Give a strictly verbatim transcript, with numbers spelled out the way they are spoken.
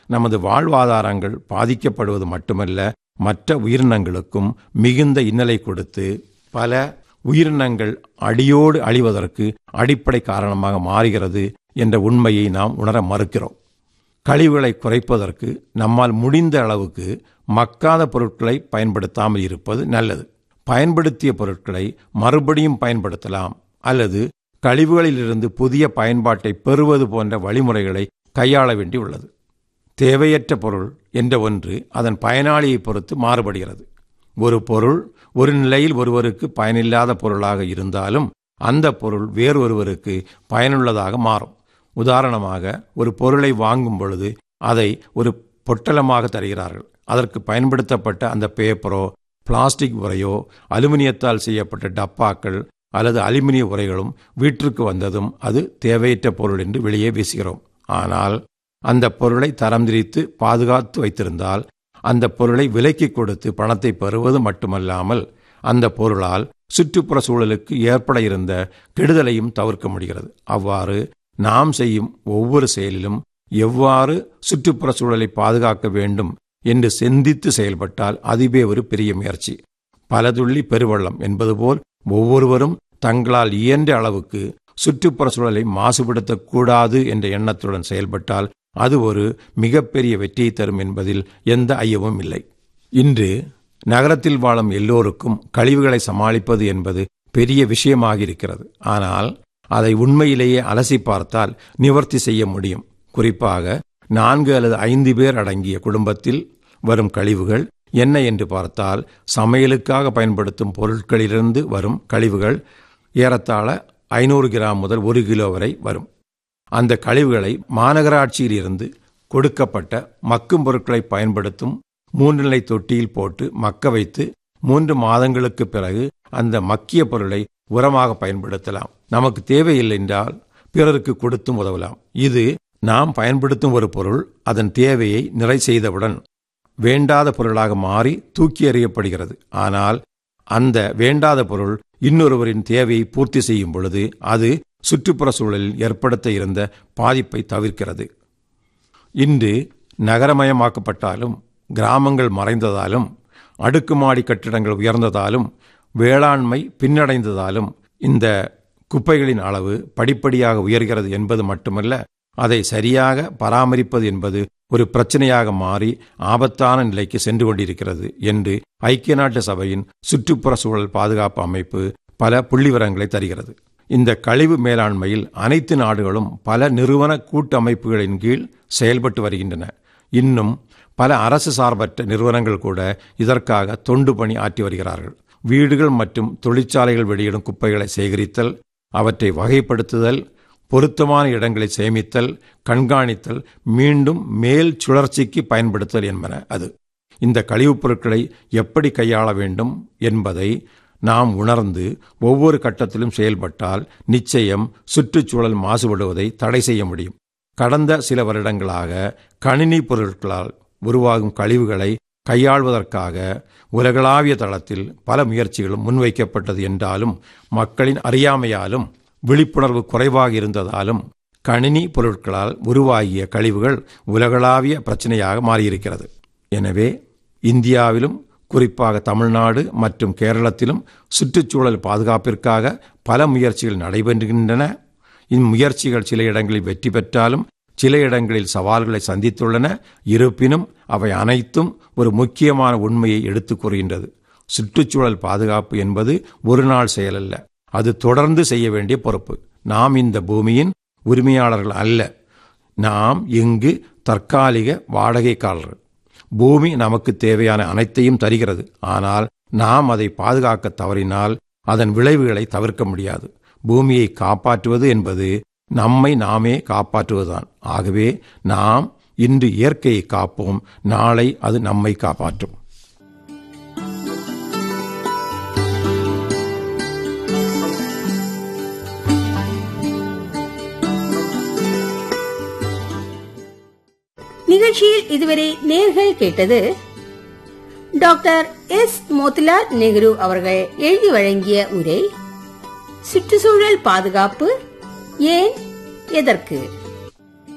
நமது வாழ்வாதாரங்கள் பாதிக்கப்படுவது மட்டுமல்ல, மற்ற உயிரினங்களுக்கும் மிகுந்த இன்னலை கொடுத்து பல உயிரினங்கள் அடியோடு அழிவதற்கு அடிப்படை காரணமாக மாறுகிறது என்ற உண்மையை நாம் உணர மறுக்கிறோம். கழிவுகளை குறைப்பதற்கு நம்மால் முடிந்த அளவுக்கு மக்காத பொருட்களை பயன்படுத்தாமல் இருப்பது நல்லது. பயன்படுத்திய பொருட்களை மறுபடியும் பயன்படுத்தலாம் அல்லது கழிவுகளிலிருந்து புதிய பயன்பாட்டை பெறுவது போன்ற வழிமுறைகளை கையாள வேண்டியுள்ளது. தேவையற்ற பொருள் என்ற ஒன்று அதன் பயனாளியை பொறுத்து மாறுபடுகிறது. ஒரு பொருள் ஒரு நிலையில் ஒருவருக்கு பயனில்லாத பொருளாக இருந்தாலும் அந்த பொருள் வேறொருவருக்கு பயனுள்ளதாக மாறும். உதாரணமாக, ஒரு பொருளை வாங்கும் பொழுது அதை ஒரு பொட்டலமாக தருகிறார்கள். அதற்கு பயன்படுத்தப்பட்ட அந்த பேப்பரோ பிளாஸ்டிக் உரையோ அலுமினியத்தால் செய்யப்பட்ட டப்பாக்கள் அல்லது அலுமினிய உரைகளும் வீட்டிற்கு வந்ததும் அது தேவையற்ற பொருள் என்று வெளியே வீசுகிறோம். ஆனால் அந்த பொருளை தரம் திரித்து பாதுகாத்து வைத்திருந்தால் அந்த பொருளை விலைக்கு கொடுத்து பணத்தை பெறுவது மட்டுமல்லாமல் அந்த பொருளால் சுற்றுப்புற சூழலுக்கு ஏற்பட இருந்த கெடுதலையும் தவிர்க்க முடிகிறது. அவ்வாறு நாம் செய்யும் ஒவ்வொரு செயலிலும் எவ்வாறு சுற்றுப்புற சூழலை பாதுகாக்க வேண்டும் என்று சிந்தித்து செயல்பட்டால் அதுவே ஒரு பெரிய முயற்சி. பலதுள்ளி பெருவெள்ளம் என்பது போல் ஒவ்வொருவரும் தங்களால் இயன்ற அளவுக்கு சுற்றுப்புற சூழலை மாசுபடுத்தக்கூடாது என்ற எண்ணத்துடன் செயல்பட்டால் அது ஒரு மிகப்பெரிய வெற்றியை தரும் என்பதில் எந்த ஐயமும் இல்லை. இன்று நகரத்தில் வாழும் எல்லோருக்கும் கழிவுகளை சமாளிப்பது என்பது பெரிய விஷயமாக இருக்கிறது. ஆனால் அதை உண்மையிலேயே அலசி பார்த்தால் நிவர்த்தி செய்ய முடியும். குறிப்பாக நான்கு அல்லது ஐந்து பேர் அடங்கிய குடும்பத்தில் வரும் கழிவுகள் என்ன என்று பார்த்தால், சமையலுக்காக பயன்படுத்தும் பொருட்களிலிருந்து வரும் கழிவுகள் ஏறத்தாழ ஐநூறு கிராம் முதல் ஒரு கிலோ வரை வரும். அந்த கழிவுகளை மாநகராட்சியில் இருந்து கொடுக்கப்பட்ட மக்கும் பொருட்களை பயன்படுத்தும் மூன்று நிலை தொட்டியில் போட்டு மக்க வைத்து மூன்று மாதங்களுக்கு பிறகு அந்த மக்கிய பொருளை உரமாக பயன்படுத்தலாம். நமக்கு தேவையில்லை என்றால் பிறருக்கு கொடுத்தும் உதவலாம். இது நாம் பயன்படுத்தும் ஒரு பொருள் அதன் தேவையை நிறை செய்தவுடன் வேண்டாத பொருளாக மாறி தூக்கி எறியப்படுகிறது. ஆனால் அந்த வேண்டாத பொருள் இன்னொருவரின் தேவையை பூர்த்தி செய்யும் பொழுது அது சுற்றுப்புற சூழலில் ஏற்படுத்த இருந்த பாதிப்பை தவிர்க்கிறது. இன்று நகரமயமாக்கப்பட்டாலும் கிராமங்கள் மறைந்ததாலும் அடுக்குமாடி கட்டிடங்கள் உயர்ந்ததாலும் வேளாண்மை பின்னடைந்ததாலும் இந்த குப்பைகளின் அளவு படிப்படியாக உயர்கிறது என்பது மட்டுமல்ல, அதை சரியாக பராமரிப்பது என்பது ஒரு பிரச்சனையாக மாறி ஆபத்தான நிலைக்கு சென்று கொண்டிருக்கிறது என்று ஐக்கிய நாட்டு சபையின் சுற்றுப்புற சூழல் பாதுகாப்பு அமைப்பு பல புள்ளிவிவரங்களை தருகிறது. இந்த கழிவு மேலாண்மையில் அனைத்து நாடுகளும் பல நிறுவன கூட்டமைப்புகளின் கீழ் செயல்பட்டு வருகின்றன. இன்னும் பல அரசு சார்பற்ற நிறுவனங்கள் கூட இதற்காக தொண்டு பணி ஆற்றி வருகிறார்கள். வீடுகள் மற்றும் தொழிற்சாலைகள் வெளியிடும் குப்பைகளை சேகரித்தல், அவற்றை வகைப்படுத்துதல், பொருத்தமான இடங்களை சேமித்தல், கண்காணித்தல், மீண்டும் மேல் சுழற்சிக்கு பயன்படுத்தல் என்பன அது. இந்த கழிவுப் பொருட்களை எப்படி கையாள வேண்டும் என்பதை நாம் உணர்ந்து ஒவ்வொரு கட்டத்திலும் செயல்பட்டால் நிச்சயம் சுற்றுச்சூழல் மாசுபடுவதை தடை செய்ய முடியும். கடந்த சில வருடங்களாக கணினி பொருட்களால் உருவாகும் கழிவுகளை கையாள்வதற்காக உலகளாவிய தளத்தில் பல முயற்சிகளும் முன்வைக்கப்பட்டது என்றாலும் மக்களின் அறியாமையாலும் விழிப்புணர்வு குறைவாக இருந்ததாலும் கணினி பொருட்களால் உருவாகிய கழிவுகள் உலகளாவிய பிரச்சனையாக மாறியிருக்கிறது. எனவே இந்தியாவிலும் குறிப்பாக தமிழ்நாடு மற்றும் கேரளத்திலும் சுற்றுச்சூழல் பாதுகாப்பிற்காக பல முயற்சிகள் நடைபெறுகின்றன. இம்முயற்சிகள் சில இடங்களில் வெற்றி பெற்றாலும் சில இடங்களில் சவால்களை சந்தித்துள்ளன. இருப்பினும் அவை அனைத்தும் ஒரு முக்கியமான உண்மையை எடுத்துக் கூறுகின்றது. சுற்றுச்சூழல் பாதுகாப்பு என்பது ஒரு நாள் செயலல்ல, அது தொடர்ந்து செய்ய வேண்டிய பொறுப்பு. நாம் இந்த பூமியின் உரிமையாளர்கள் அல்ல, நாம் இங்கு தற்காலிக வாடகைக்காரர்கள். பூமி நமக்கு தேவையான அனைத்தையும் தருகிறது. ஆனால் நாம் அதை பாதுகாக்க தவறினால் அதன் விளைவுகளை தவிர்க்க முடியாது. பூமியை காப்பாற்றுவது என்பது நம்மை நாமே காப்பாற்றுவதுதான். ஆகவே நாம் இன்று இயற்கையை காப்போம், நாளை அது நம்மை காப்பாற்றும். நிகழ்ச்சியில் இதுவரை நேர்கள் கேட்டது டாக்டர் எஸ் மோதிலால் நேரு அவர்கள் எழுதி வழங்கிய உரை சுற்றுச்சூழல் பாதுகாப்பு ஏன் எதற்கு.